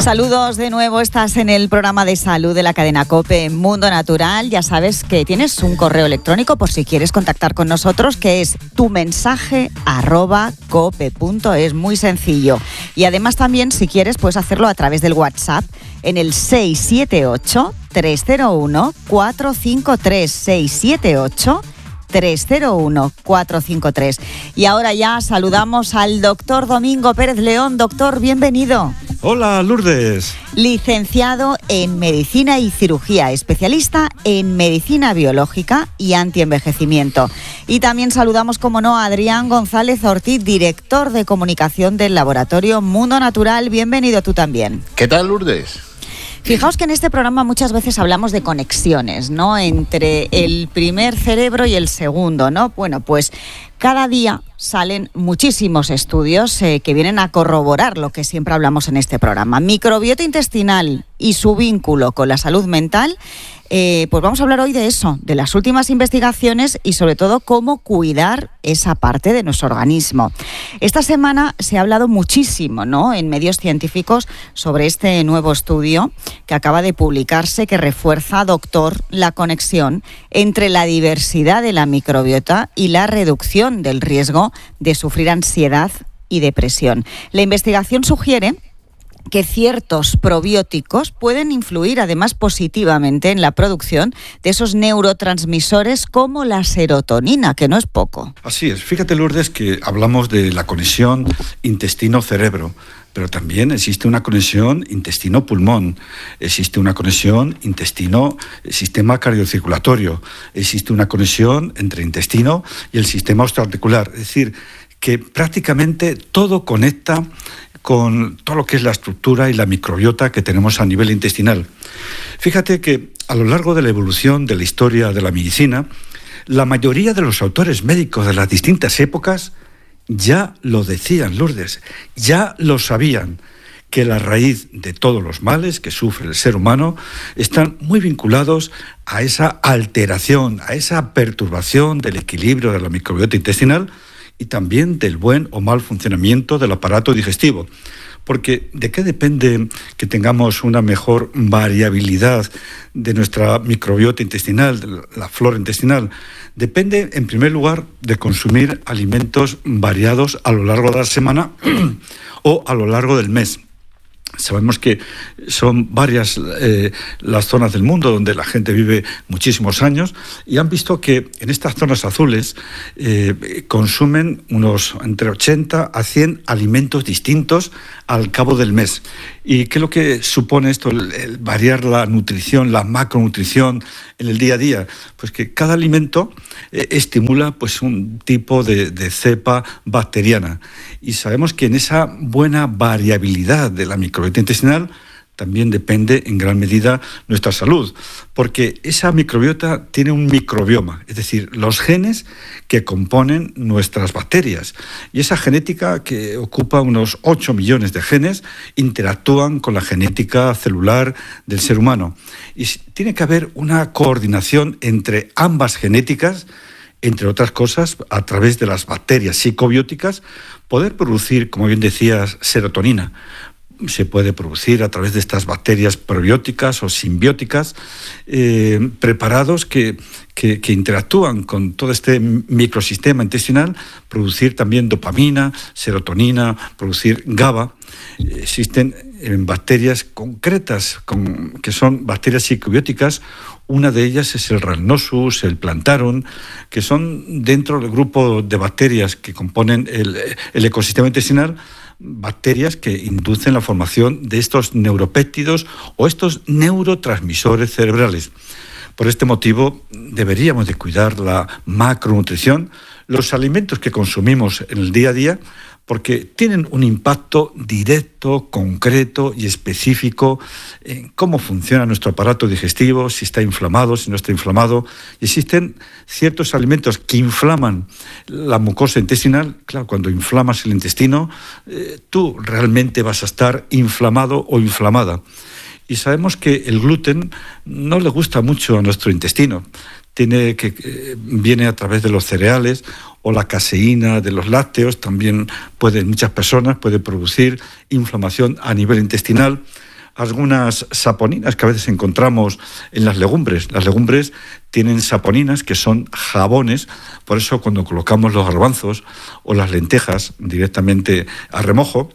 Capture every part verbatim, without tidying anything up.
Saludos de nuevo, estás en el programa de salud de la cadena COPE Mundo Natural. Ya sabes que tienes un correo electrónico por si quieres contactar con nosotros, que es tu mensaje arroba cope punto es, muy sencillo. Y además también, si quieres, puedes hacerlo a través del WhatsApp en el seis siete ocho, tres cero uno, cuatro cinco tres, seis siete ocho, tres cero uno, cuatro cinco tres. Y ahora ya saludamos al doctor Domingo Pérez León. Doctor, bienvenido. Hola, Lourdes. Licenciado en Medicina y Cirugía, especialista en Medicina Biológica y Antienvejecimiento. Y también saludamos, como no, a Adrián González Ortiz, director de comunicación del Laboratorio Mundo Natural. Bienvenido tú también. ¿Qué tal, Lourdes? Fijaos que en este programa muchas veces hablamos de conexiones, ¿no?, entre el primer cerebro y el segundo, ¿no? Bueno, pues cada día salen muchísimos estudios eh, que vienen a corroborar lo que siempre hablamos en este programa. Microbiota intestinal y su vínculo con la salud mental. Eh, pues vamos a hablar hoy de eso, de las últimas investigaciones y sobre todo cómo cuidar esa parte de nuestro organismo. Esta semana se ha hablado muchísimo, ¿no?, en medios científicos sobre este nuevo estudio que acaba de publicarse, que refuerza, doctor, la conexión entre la diversidad de la microbiota y la reducción del riesgo de sufrir ansiedad y depresión. La investigación sugiere que ciertos probióticos pueden influir además positivamente en la producción de esos neurotransmisores como la serotonina, que no es poco. Así es. Fíjate, Lourdes, que hablamos de la conexión intestino-cerebro, pero también existe una conexión intestino-pulmón, existe una conexión intestino-sistema cardiocirculatorio, existe una conexión entre intestino y el sistema osteoarticular. Es decir, que prácticamente todo conecta con todo lo que es la estructura y la microbiota que tenemos a nivel intestinal. Fíjate que a lo largo de la evolución de la historia de la medicina, la mayoría de los autores médicos de las distintas épocas ya lo decían, Lourdes, ya lo sabían, que la raíz de todos los males que sufre el ser humano están muy vinculados a esa alteración, a esa perturbación del equilibrio de la microbiota intestinal y también del buen o mal funcionamiento del aparato digestivo. Porque ¿de qué depende que tengamos una mejor variabilidad de nuestra microbiota intestinal, de la flora intestinal? Depende, en primer lugar, de consumir alimentos variados a lo largo de la semana o a lo largo del mes. Sabemos que son varias eh, las zonas del mundo donde la gente vive muchísimos años y han visto que en estas zonas azules eh, consumen unos entre ochenta a cien alimentos distintos al cabo del mes. ¿Y qué es lo que supone esto, el, el variar la nutrición, la macronutrición en el día a día? Pues que cada alimento eh, estimula pues, un tipo de, de cepa bacteriana. Y sabemos que en esa buena variabilidad de la microbiota intestinal también depende en gran medida nuestra salud, porque esa microbiota tiene un microbioma, es decir, los genes que componen nuestras bacterias. Y esa genética, que ocupa unos ocho millones de genes, interactúan con la genética celular del ser humano. Y tiene que haber una coordinación entre ambas genéticas, entre otras cosas, a través de las bacterias psicobióticas, poder producir, como bien decías, serotonina. Se puede producir a través de estas bacterias probióticas o simbióticas, eh, preparados que, que, que interactúan con todo este microsistema intestinal, producir también dopamina, serotonina, producir GABA. Existen eh, bacterias concretas, con, que son bacterias psicobióticas. Una de ellas es el Rhamnosus, el Plantarum, que son dentro del grupo de bacterias que componen el, el ecosistema intestinal, bacterias que inducen la formación de estos neuropéptidos o estos neurotransmisores cerebrales. Por este motivo, deberíamos de cuidar la macronutrición, los alimentos que consumimos en el día a día, porque tienen un impacto directo, concreto y específico en cómo funciona nuestro aparato digestivo, si está inflamado, si no está inflamado. Y existen ciertos alimentos que inflaman la mucosa intestinal. Claro, cuando inflamas el intestino, eh, tú realmente vas a estar inflamado o inflamada. Y sabemos que el gluten no le gusta mucho a nuestro intestino. Tiene que, eh, viene a través de los cereales, o la caseína de los lácteos también puede, en muchas personas puede producir inflamación a nivel intestinal. algunas saponinas que a veces encontramos en las legumbres. Las legumbres tienen saponinas que son jabones, por eso cuando colocamos los garbanzos o las lentejas directamente a remojo,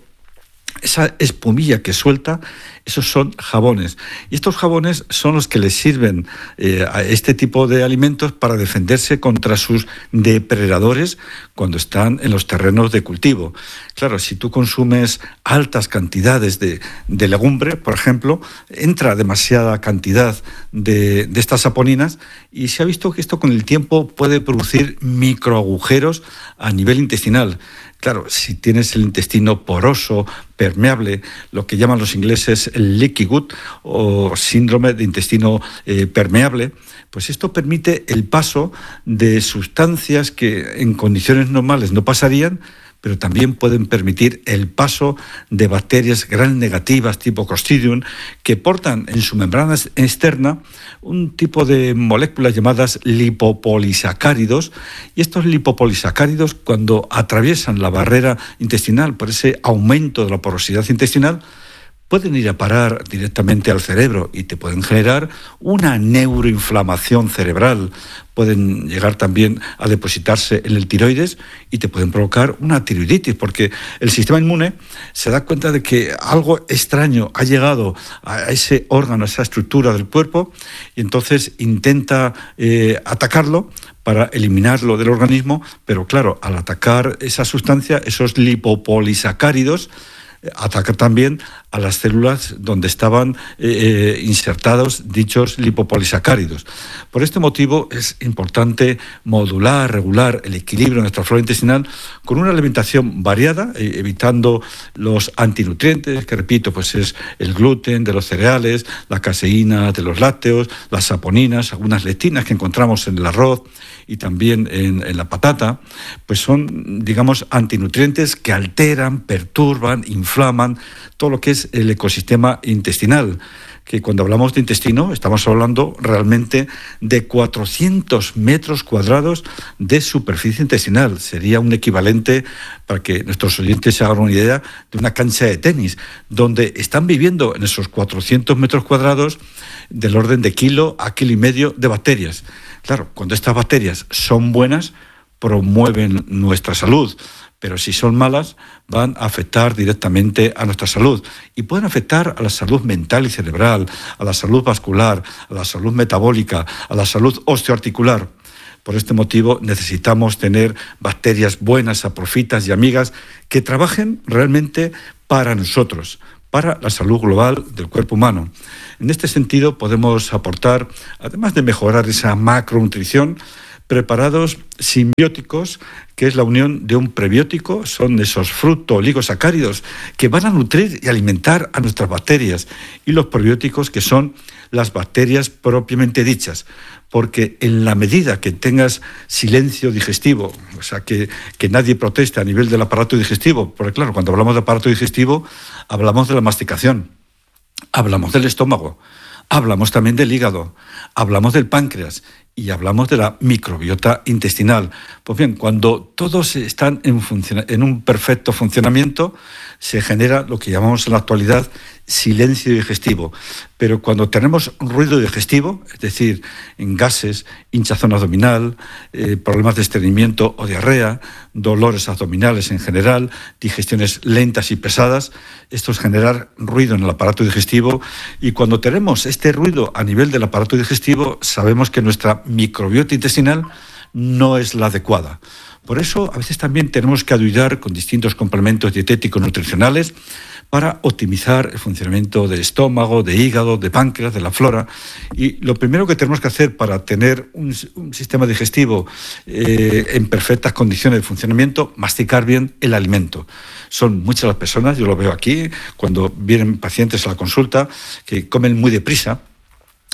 esa espumilla que suelta, esos son jabones. Y estos jabones son los que les sirven eh, a este tipo de alimentos para defenderse contra sus depredadores cuando están en los terrenos de cultivo. Claro, si tú consumes altas cantidades de, de legumbre, por ejemplo, entra demasiada cantidad de, de estas saponinas y se ha visto que esto con el tiempo puede producir microagujeros a nivel intestinal. Claro, si tienes el intestino poroso, permeable, lo que llaman los ingleses el leaky gut o síndrome de intestino eh, permeable, pues esto permite el paso de sustancias que en condiciones normales no pasarían, pero también pueden permitir el paso de bacterias gram negativas tipo Clostridium que portan en su membrana externa un tipo de moléculas llamadas lipopolisacáridos, y estos lipopolisacáridos, cuando atraviesan la barrera intestinal por ese aumento de la porosidad intestinal, pueden ir a parar directamente al cerebro y te pueden generar una neuroinflamación cerebral. Pueden llegar también a depositarse en el tiroides y te pueden provocar una tiroiditis, porque el sistema inmune se da cuenta de que algo extraño ha llegado a ese órgano, a esa estructura del cuerpo, y entonces intenta eh, atacarlo para eliminarlo del organismo, pero claro, al atacar esa sustancia, esos lipopolisacáridos, ataca también a las células donde estaban eh, insertados dichos lipopolisacáridos. Por este motivo es importante modular, regular el equilibrio de nuestra flora intestinal con una alimentación variada, eh, evitando los antinutrientes, que repito, pues es el gluten de los cereales, la caseína de los lácteos, las saponinas, algunas lectinas que encontramos en el arroz y también en, en la patata, pues son, digamos, antinutrientes que alteran, perturban, inflaman todo lo que es el ecosistema intestinal, que cuando hablamos de intestino estamos hablando realmente de cuatrocientos metros cuadrados de superficie intestinal. Sería un equivalente, para que nuestros oyentes se hagan una idea, de una cancha de tenis, donde están viviendo en esos cuatrocientos metros cuadrados del orden de kilo a kilo y medio de bacterias. Claro, cuando estas bacterias son buenas, promueven nuestra salud, pero si son malas, van a afectar directamente a nuestra salud y pueden afectar a la salud mental y cerebral, a la salud vascular, a la salud metabólica, a la salud osteoarticular. Por este motivo necesitamos tener bacterias buenas, saprofitas y amigas que trabajen realmente para nosotros, para la salud global del cuerpo humano. En este sentido podemos aportar, además de mejorar esa macronutrición, preparados simbióticos, que es la unión de un prebiótico, son esos fructooligosacáridos que van a nutrir y alimentar a nuestras bacterias, y los probióticos, que son las bacterias propiamente dichas, porque en la medida que tengas silencio digestivo, o sea, que, que nadie proteste a nivel del aparato digestivo, porque claro, cuando hablamos de aparato digestivo, hablamos de la masticación, hablamos del estómago, hablamos también del hígado, hablamos del páncreas y hablamos de la microbiota intestinal. Pues bien, cuando todos están en, funciona- en un perfecto funcionamiento, se genera lo que llamamos en la actualidad silencio digestivo. Pero cuando tenemos ruido digestivo, es decir, en gases, hinchazón abdominal, eh, problemas de estreñimiento o diarrea, dolores abdominales en general, digestiones lentas y pesadas, esto es generar ruido en el aparato digestivo, y cuando tenemos este ruido a nivel del aparato digestivo, sabemos que nuestra microbiota intestinal no es la adecuada. Por eso, a veces también tenemos que ayudar con distintos complementos dietéticos nutricionales para optimizar el funcionamiento del estómago, de hígado, de páncreas, de la flora. Y lo primero que tenemos que hacer para tener un, un sistema digestivo eh, en perfectas condiciones de funcionamiento, masticar bien el alimento. Son muchas las personas, yo lo veo aquí, cuando vienen pacientes a la consulta, que comen muy deprisa,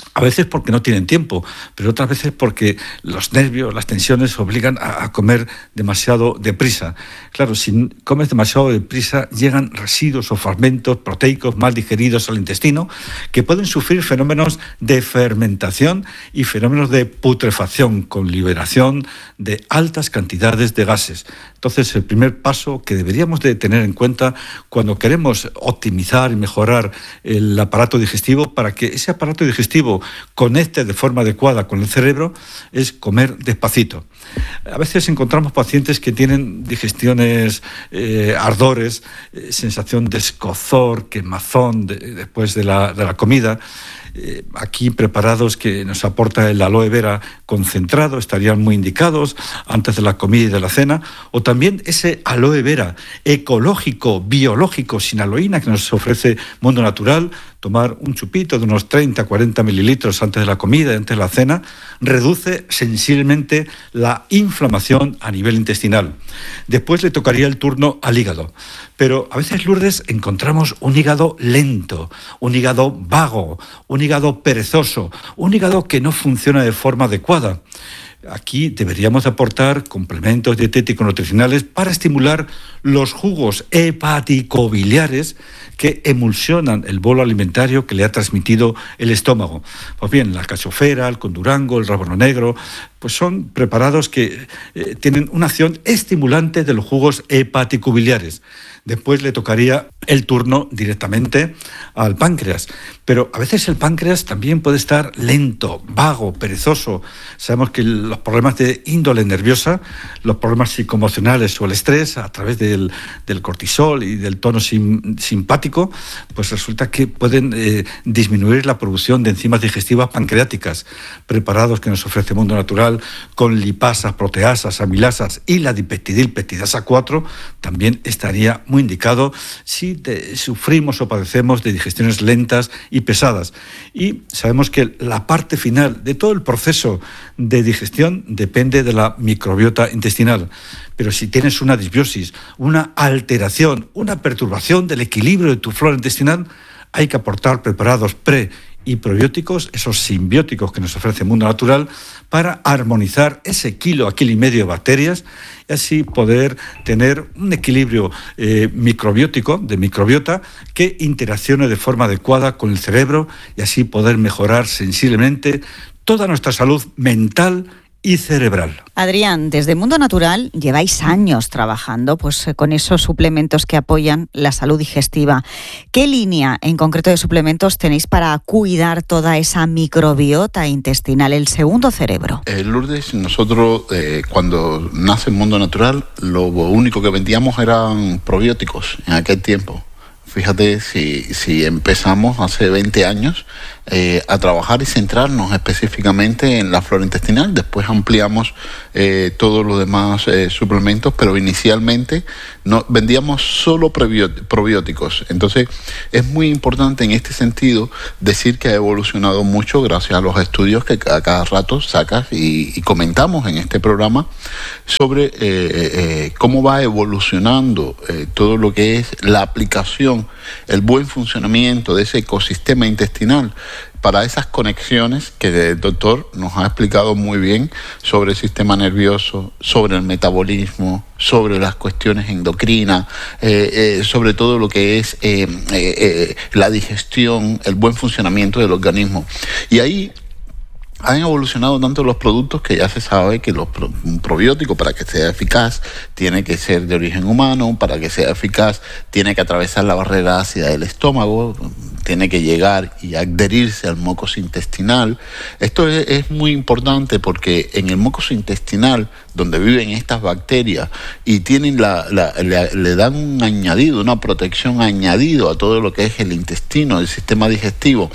A veces porque no tienen tiempo, pero otras veces porque los nervios, las tensiones obligan a, a comer demasiado deprisa. Claro, si comes demasiado deprisa, llegan residuos o fragmentos proteicos mal digeridos al intestino que pueden sufrir fenómenos de fermentación y fenómenos de putrefacción con liberación de altas cantidades de gases. Entonces, el primer paso que deberíamos de tener en cuenta cuando queremos optimizar y mejorar el aparato digestivo para que ese aparato digestivo conecte de forma adecuada con el cerebro es comer despacito. A veces encontramos pacientes que tienen digestiones, eh, ardores, eh, sensación de escozor, quemazón de, después de la, de la comida. Eh, aquí preparados que nos aporta el aloe vera concentrado estarían muy indicados antes de la comida y de la cena, o también ese aloe vera ecológico, biológico, sin aloína que nos ofrece Mundo Natural. Tomar un chupito de unos treinta a cuarenta mililitros antes de la comida y antes de la cena reduce sensiblemente la inflamación a nivel intestinal. Después le tocaría el turno al hígado. Pero a veces, Lourdes, encontramos un hígado lento, un hígado vago, un hígado perezoso, un hígado que no funciona de forma adecuada. Aquí deberíamos aportar complementos dietéticos nutricionales para estimular los jugos hepaticobiliares que emulsionan el bolo alimentario que le ha transmitido el estómago. Pues bien, la cachofera, el condurango, el rábano negro, pues son preparados que eh, tienen una acción estimulante de los jugos hepaticobiliares. Después le tocaría el turno directamente al páncreas. Pero a veces el páncreas también puede estar lento, vago, perezoso. Sabemos que los problemas de índole nerviosa, los problemas psicoemocionales o el estrés a través del, del cortisol y del tono sim, simpático, pues resulta que pueden eh, disminuir la producción de enzimas digestivas pancreáticas, preparados que nos ofrece Mundo Natural con lipasas, proteasas, amilasas y la dipeptidilpeptidasa cuatro, también estaría muy indicado si te, sufrimos o padecemos de digestiones lentas y pesadas. Y sabemos que la parte final de todo el proceso de digestión depende de la microbiota intestinal. Pero si tienes una disbiosis, una alteración, una perturbación del equilibrio de tu flora intestinal, hay que aportar preparados pre y probióticos, esos simbióticos que nos ofrece Mundo Natural, para armonizar ese kilo a kilo y medio de bacterias y así poder tener un equilibrio eh, microbiótico, de microbiota, que interaccione de forma adecuada con el cerebro y así poder mejorar sensiblemente toda nuestra salud mental y cerebral. Adrián, desde Mundo Natural lleváis años trabajando pues, con esos suplementos que apoyan la salud digestiva. ¿Qué línea en concreto de suplementos tenéis para cuidar toda esa microbiota intestinal, el segundo cerebro? Eh, Lourdes, nosotros eh, cuando nace Mundo Natural, lo único que vendíamos eran probióticos en aquel tiempo. Fíjate, si, si empezamos hace veinte años eh, a trabajar y centrarnos específicamente en la flora intestinal, después ampliamos eh, todos los demás eh, suplementos, pero inicialmente no, vendíamos solo probióticos. Entonces, es muy importante en este sentido decir que ha evolucionado mucho gracias a los estudios que a cada rato sacas y, y comentamos en este programa sobre eh, eh, cómo va evolucionando eh, todo lo que es la aplicación, el buen funcionamiento de ese ecosistema intestinal para esas conexiones que el doctor nos ha explicado muy bien sobre el sistema nervioso, sobre el metabolismo, sobre las cuestiones endocrinas, eh, eh, sobre todo lo que es eh, eh, eh, la digestión, el buen funcionamiento del organismo. Y ahí han evolucionado tanto los productos que ya se sabe que los pro, un probiótico, para que sea eficaz, tiene que ser de origen humano, para que sea eficaz tiene que atravesar la barrera ácida del estómago, tiene que llegar y adherirse al mucosa intestinal. Esto es, es muy importante porque en el mucosa intestinal, donde viven estas bacterias y tienen la, la, le, le dan un añadido, una protección añadido a todo lo que es el intestino, el sistema digestivo,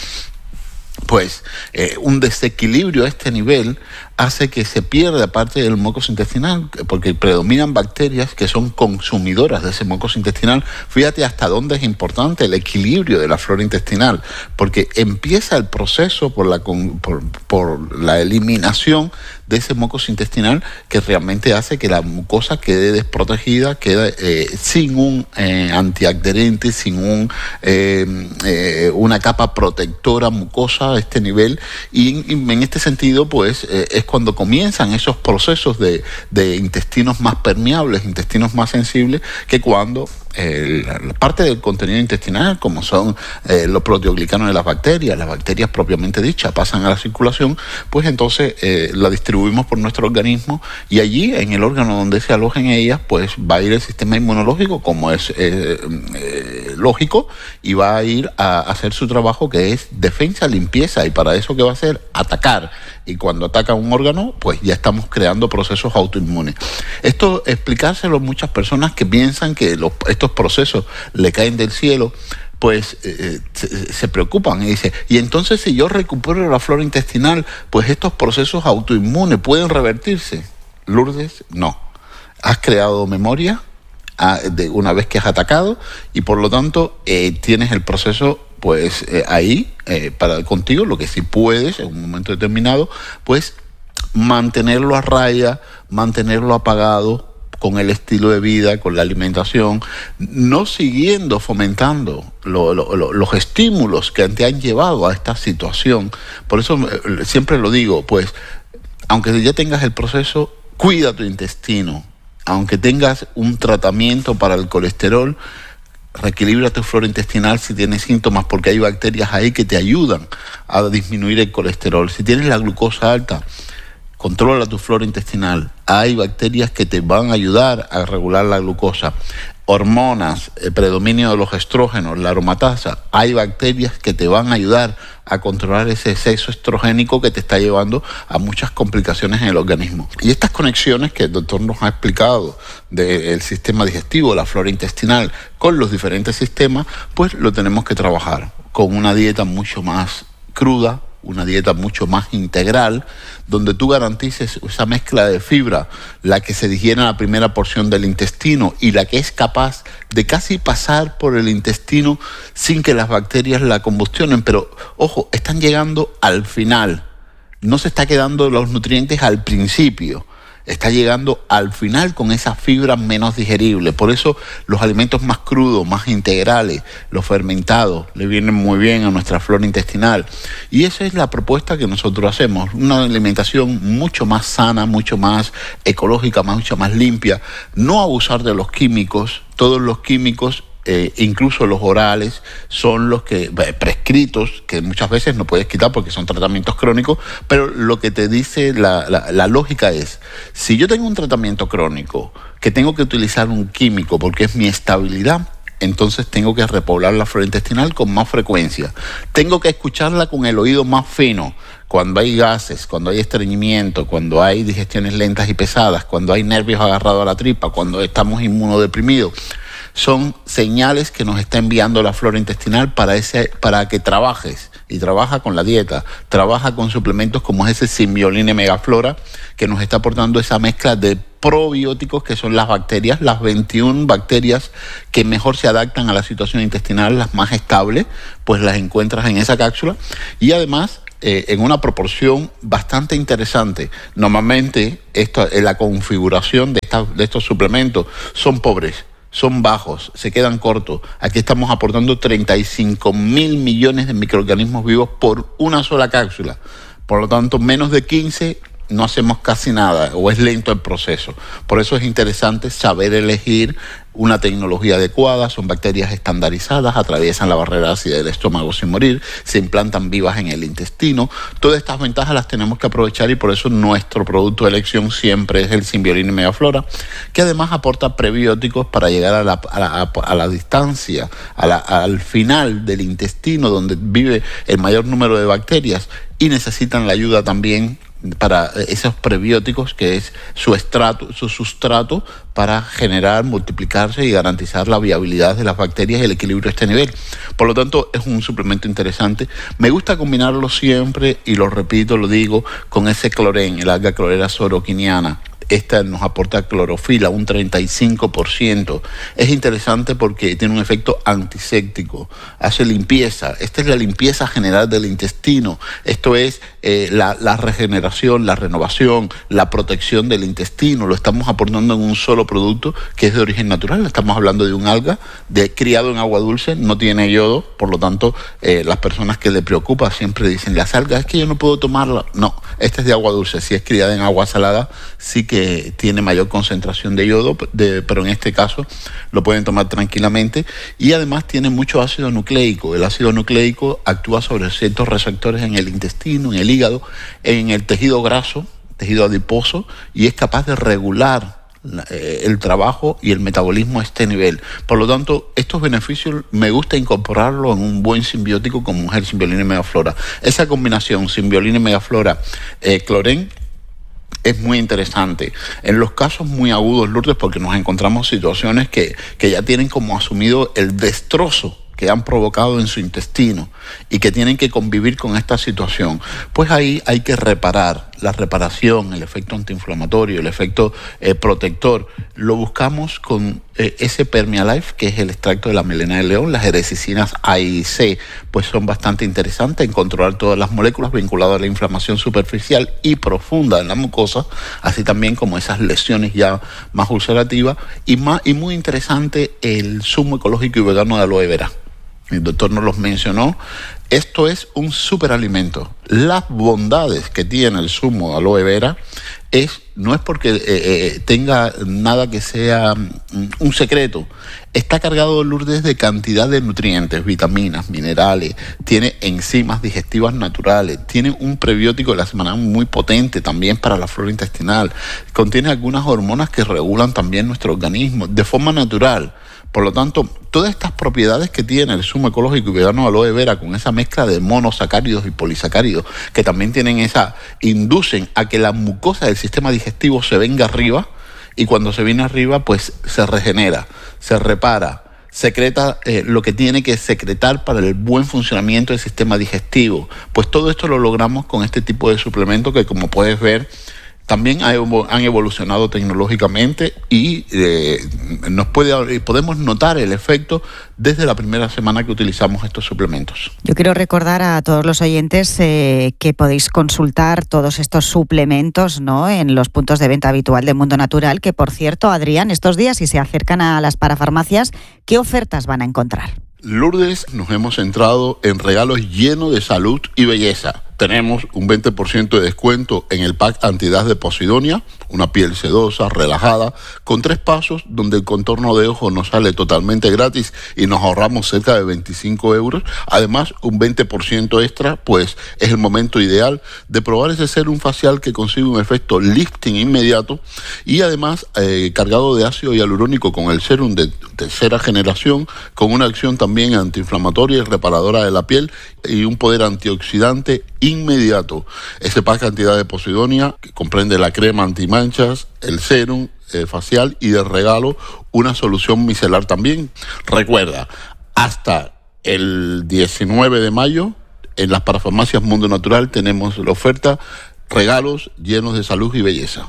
pues eh, un desequilibrio a este nivel hace que se pierda parte del mucosa intestinal, porque predominan bacterias que son consumidoras de ese mucosa intestinal. Fíjate hasta dónde es importante el equilibrio de la flora intestinal, porque empieza el proceso por la, por, por la eliminación de ese mucosa intestinal, que realmente hace que la mucosa quede desprotegida, quede eh, sin un eh, antiadherente, sin un, eh, eh, una capa protectora mucosa alcanza este nivel y, y en este sentido pues eh, es cuando comienzan esos procesos de, de intestinos más permeables, intestinos más sensibles, que cuando eh, la, la parte del contenido intestinal, como son eh, los proteoglicanos de las bacterias, las bacterias propiamente dichas, pasan a la circulación, pues entonces eh, la distribuimos por nuestro organismo y allí en el órgano donde se alojen ellas, pues va a ir el sistema inmunológico, como es eh, eh, lógico, y va a ir a hacer su trabajo, que es defensa, limpieza, y para eso ¿qué va a hacer? Atacar. Y cuando ataca un órgano, pues ya estamos creando procesos autoinmunes. Esto explicárselo a muchas personas que piensan que los, estos procesos le caen del cielo, pues eh, se, se preocupan y dicen, y entonces si yo recupero la flora intestinal, pues estos procesos autoinmunes pueden revertirse. Lourdes, no. Has creado memoria a, de una vez que has atacado y por lo tanto eh, tienes el proceso pues eh, ahí eh, para contigo. Lo que sí puedes en un momento determinado, pues mantenerlo a raya, mantenerlo apagado con el estilo de vida, con la alimentación, no siguiendo fomentando lo, lo, lo, los estímulos que te han llevado a esta situación. Por eso eh, siempre lo digo, pues aunque ya tengas el proceso, cuida tu intestino. Aunque tengas un tratamiento para el colesterol, reequilibra tu flora intestinal si tienes síntomas, porque hay bacterias ahí que te ayudan a disminuir el colesterol. Si tienes la glucosa alta, controla tu flora intestinal. Hay bacterias que te van a ayudar a regular la glucosa. Hormonas, el predominio de los estrógenos, la aromatasa, hay bacterias que te van a ayudar a controlar ese exceso estrogénico que te está llevando a muchas complicaciones en el organismo. Y estas conexiones que el doctor nos ha explicado del sistema digestivo, la flora intestinal, con los diferentes sistemas, pues lo tenemos que trabajar con una dieta mucho más cruda, una dieta mucho más integral, donde tú garantices esa mezcla de fibra, la que se digiere en la primera porción del intestino y la que es capaz de casi pasar por el intestino sin que las bacterias la combustionen. Pero, ojo, están llegando al final. No se está quedando los nutrientes al principio. Está llegando al final con esas fibras menos digeribles. Por eso los alimentos más crudos, más integrales, los fermentados, le vienen muy bien a nuestra flora intestinal. Y esa es la propuesta que nosotros hacemos. Una alimentación mucho más sana, mucho más ecológica, mucho más limpia. No abusar de los químicos. Todos los químicos, Eh, incluso los orales, son los que eh, prescritos, que muchas veces no puedes quitar porque son tratamientos crónicos, pero lo que te dice la, la, la lógica es, si yo tengo un tratamiento crónico, que tengo que utilizar un químico porque es mi estabilidad, entonces tengo que repoblar la flora intestinal con más frecuencia. Tengo que escucharla con el oído más fino. Cuando hay gases, cuando hay estreñimiento, cuando hay digestiones lentas y pesadas, cuando hay nervios agarrados a la tripa, cuando estamos inmunodeprimidos, son señales que nos está enviando la flora intestinal para ese, para que trabajes. Y trabaja con la dieta, trabaja con suplementos como ese Symbioline Megaflora, que nos está aportando esa mezcla de probióticos, que son las bacterias, las veintiuna bacterias que mejor se adaptan a la situación intestinal, las más estables, pues las encuentras en esa cápsula. Y además, eh, en una proporción bastante interesante. Normalmente, esto, la configuración de, esta, de estos suplementos son pobres, son bajos, se quedan cortos. Aquí estamos aportando treinta y cinco mil millones de microorganismos vivos por una sola cápsula. Por lo tanto, menos de quince no hacemos casi nada, o es lento el proceso. Por eso es interesante saber elegir una tecnología adecuada. Son bacterias estandarizadas, atraviesan la barrera ácida del estómago sin morir, se implantan vivas en el intestino. Todas estas ventajas las tenemos que aprovechar y por eso nuestro producto de elección siempre es el Symbioline Megaflora, que además aporta prebióticos para llegar a la, a la, a la distancia, a la, al final del intestino donde vive el mayor número de bacterias y necesitan la ayuda también para esos prebióticos, que es su estrato, su sustrato para generar, multiplicarse y garantizar la viabilidad de las bacterias y el equilibrio a este nivel. Por lo tanto, es un suplemento interesante. Me gusta combinarlo siempre, y lo repito, lo digo, con ese clorén, el alga clorera soroquiniana. esta nos aporta clorofila, un treinta y cinco por ciento. Es interesante porque tiene un efecto antiséptico, hace limpieza. Esta es la limpieza general del intestino. Esto es eh, la, la regeneración, la renovación, la protección del intestino. Lo estamos aportando en un solo producto que es de origen natural. Estamos hablando de un alga de, criado en agua dulce, no tiene yodo, por lo tanto, eh, las personas que le preocupa siempre dicen, las algas, es que yo no puedo tomarla. No, esta es de agua dulce. Si es criada en agua salada, sí que que tiene mayor concentración de yodo, de, pero en este caso lo pueden tomar tranquilamente, y además tiene mucho ácido nucleico. El ácido nucleico actúa sobre ciertos receptores en el intestino, en el hígado, en el tejido graso, tejido adiposo, y es capaz de regular eh, el trabajo y el metabolismo a este nivel. Por lo tanto, estos beneficios me gusta incorporarlo en un buen simbiótico con mujer, Symbiolina y Megaflora. Esa combinación Symbiolina y Megaflora, eh, Cloren, es muy interesante. En los casos muy agudos, Lourdes, porque nos encontramos situaciones que, que ya tienen como asumido el destrozo que han provocado en su intestino y que tienen que convivir con esta situación, pues ahí hay que reparar. La reparación, el efecto antiinflamatorio, el efecto eh, protector, lo buscamos con eh, ese Permialife, que es el extracto de la melena de león. Las erecicinas A y C pues son bastante interesantes en controlar todas las moléculas vinculadas a la inflamación superficial y profunda en la mucosa, así también como esas lesiones ya más ulcerativas, y, más, y muy interesante el zumo ecológico y vegano de aloe vera. El doctor nos los mencionó. Esto es un superalimento. Las bondades que tiene el zumo de aloe vera es, no es porque eh, eh, tenga nada que sea um, un secreto. Está cargado, Lourdes, de cantidad de nutrientes, vitaminas, minerales, tiene enzimas digestivas naturales, tiene un prebiótico de la semana muy potente también para la flora intestinal, contiene algunas hormonas que regulan también nuestro organismo de forma natural. Por lo tanto, todas estas propiedades que tiene el zumo ecológico y vegano de aloe vera, con esa mezcla de monosacáridos y polisacáridos, que también tienen esa, inducen a que la mucosa del sistema digestivo se venga arriba, y cuando se viene arriba, pues se regenera, se repara, secreta eh, lo que tiene que secretar para el buen funcionamiento del sistema digestivo. Pues todo esto lo logramos con este tipo de suplemento que, como puedes ver, también han evolucionado tecnológicamente y eh, nos puede, podemos notar el efecto desde la primera semana que utilizamos estos suplementos. Yo quiero recordar a todos los oyentes eh, que podéis consultar todos estos suplementos, ¿no?, en los puntos de venta habitual de Mundo Natural, que, por cierto, Adrián, estos días, si se acercan a las parafarmacias, ¿qué ofertas van a encontrar? Lourdes, nos hemos centrado en regalos llenos de salud y belleza. Tenemos un veinte por ciento de descuento en el pack antiedad de Posidonia, una piel sedosa, relajada, con tres pasos, donde el contorno de ojo nos sale totalmente gratis y nos ahorramos cerca de veinticinco euros. Además, un veinte por ciento extra, pues es el momento ideal de probar ese serum facial que consigue un efecto lifting inmediato y además eh, cargado de ácido hialurónico con el serum de tercera generación, con una acción también antiinflamatoria y reparadora de la piel y un poder antioxidante inmediato. Ese pack cantidad de Posidonia, que comprende la crema antimanchas, el serum eh, facial y de regalo una solución micelar también. Recuerda, hasta el diecinueve de mayo en las parafarmacias Mundo Natural tenemos la oferta regalos llenos de salud y belleza.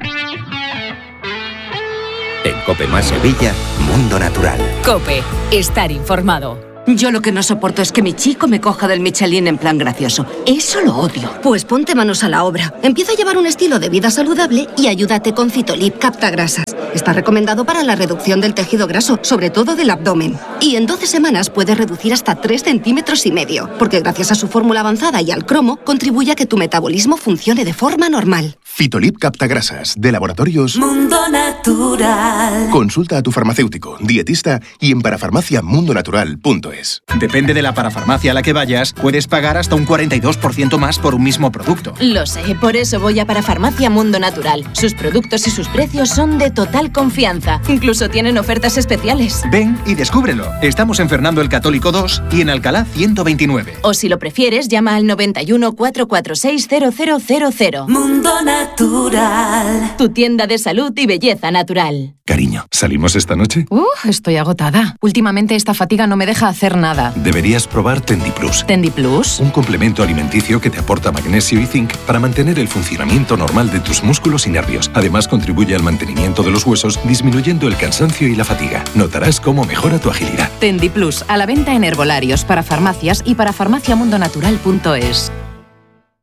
En COPE más Sevilla, Mundo Natural. COPE, estar informado. Yo lo que no soporto es que mi chico me coja del Michelin en plan gracioso. Eso lo odio. Pues ponte manos a la obra. Empieza a llevar un estilo de vida saludable y ayúdate con Cytolip Captagrasas. Está recomendado para la reducción del tejido graso, sobre todo del abdomen. Y en doce semanas puedes reducir hasta tres centímetros y medio, porque gracias a su fórmula avanzada y al cromo, contribuye a que tu metabolismo funcione de forma normal. Cytolip Captagrasas, de Laboratorios Mundo Natural. Consulta a tu farmacéutico, dietista y en parafarmacia mundo natural punto es. Depende de la parafarmacia a la que vayas, puedes pagar hasta un cuarenta y dos por ciento más por un mismo producto. Lo sé, por eso voy a Parafarmacia Mundo Natural. Sus productos y sus precios son de total confianza. Incluso tienen ofertas especiales. Ven y descúbrelo. Estamos en Fernando el Católico dos y en Alcalá ciento veintinueve. O si lo prefieres, llama al noventa y uno, cuatrocientos cuarenta y seis, cero cero cero cero. Mundo Natural. Natural. Tu tienda de salud y belleza natural. Cariño, ¿salimos esta noche? Uh, estoy agotada. Últimamente esta fatiga no me deja hacer nada. Deberías probar Tendiplus. ¿Tendiplus? Un complemento alimenticio que te aporta magnesio y zinc para mantener el funcionamiento normal de tus músculos y nervios. Además, contribuye al mantenimiento de los huesos, disminuyendo el cansancio y la fatiga. Notarás cómo mejora tu agilidad. Tendiplus, a la venta en herbolarios, para farmacias y para farmacia mundo natural punto es.